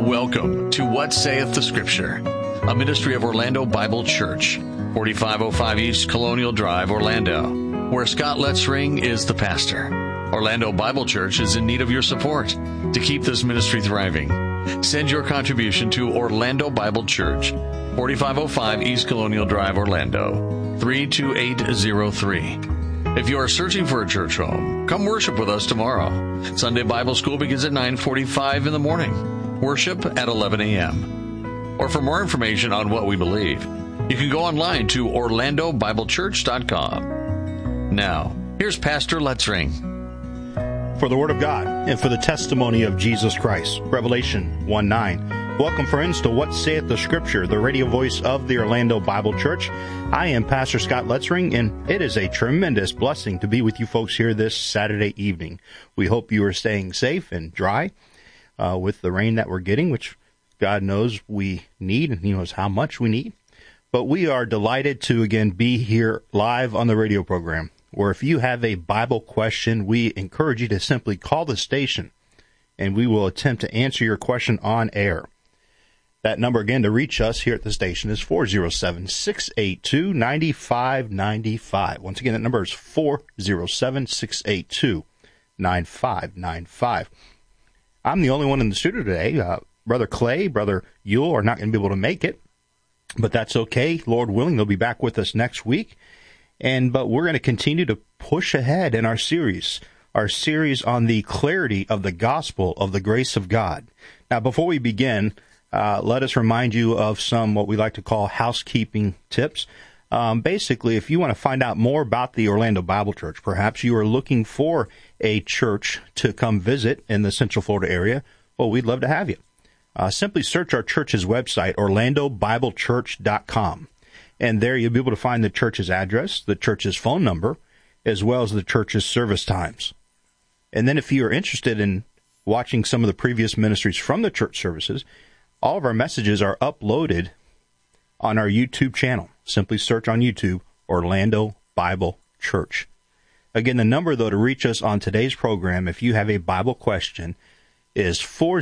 Welcome to What Saith the Scripture, a ministry of Orlando Bible Church, 4505 East Colonial Drive, Orlando, where Scott Letzring is the pastor. Orlando Bible Church is in need of your support to keep this ministry thriving. Send your contribution to Orlando Bible Church, 4505 East Colonial Drive, Orlando, 32803. If you are searching for a church home, come worship with us tomorrow. Sunday Bible School begins at 9:45 in the morning. Worship at 11 a.m. Or for more information on what we believe, you can go online to orlandobiblechurch.com. Now, here's Pastor Letzring. For the Word of God and for the testimony of Jesus Christ. Revelation 1:9. Welcome, friends, to What Saith the Scripture, the radio voice of the Orlando Bible Church. I am Pastor Scott Letzring, and it is a tremendous blessing to be with you folks here this Saturday evening. We hope you are staying safe and dry with the rain that we're getting, which God knows we need, and He knows how much we need. But we are delighted to, again, be here live on the radio program, where if you have a Bible question, we encourage you to simply call the station, and we will attempt to answer your question on air. That number, again, to reach us here at the station is 407-682-9595. Once again, that number is 407-682-9595. I'm the only one in the studio today. Brother Clay, Brother Yule are not going to be able to make it, but that's okay. Lord willing, they'll be back with us next week. But we're going to continue to push ahead in our series on the clarity of the gospel of the grace of God. Now, before we begin, let us remind you of some what we like to call housekeeping tips. Basically, if you want to find out more about the Orlando Bible Church, perhaps you are looking for a church to come visit in the Central Florida area, well, we'd love to have you. Simply search our church's website, orlandobiblechurch.com. And there you'll be able to find the church's address, the church's phone number, as well as the church's service times. And then if you are interested in watching some of the previous ministries from the church services, all of our messages are uploaded on our YouTube channel. Simply search on YouTube, Orlando Bible Church. Again, the number, though, to reach us on today's program, if you have a Bible question, is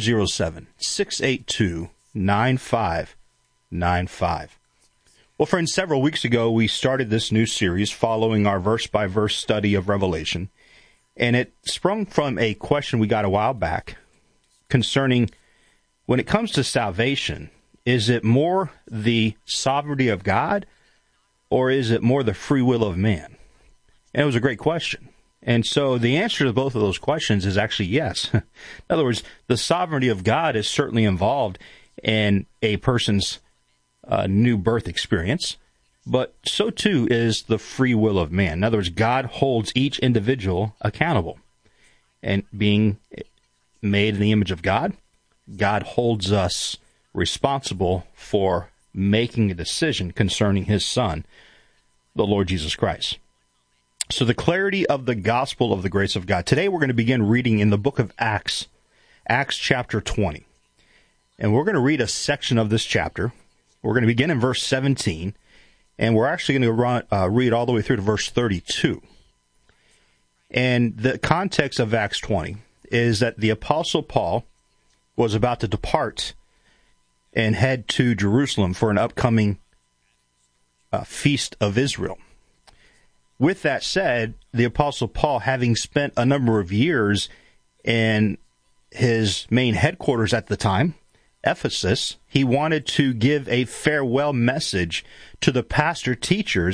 407-682-9595. Well, friends, several weeks ago, we started this new series following our verse-by-verse study of Revelation, and it sprung from a question we got a while back concerning, when it comes to salvation, is it more the sovereignty of God, or is it more the free will of man? And it was a great question. And so the answer to both of those questions is actually yes. In other words, the sovereignty of God is certainly involved in a person's new birth experience, but so too is the free will of man. In other words, God holds each individual accountable. And being made in the image of God, God holds us responsible for making a decision concerning His Son, the Lord Jesus Christ. So the clarity of the gospel of the grace of God. Today we're going to begin reading in the book of Acts, Acts chapter 20. And we're going to read a section of this chapter. We're going to begin in verse 17, and we're actually going to read all the way through to verse 32. And the context of Acts 20 is that the Apostle Paul was about to depart and head to Jerusalem for an upcoming feast of Israel. With that said, the Apostle Paul, having spent a number of years in his main headquarters at the time, Ephesus, he wanted to give a farewell message to the pastor teachers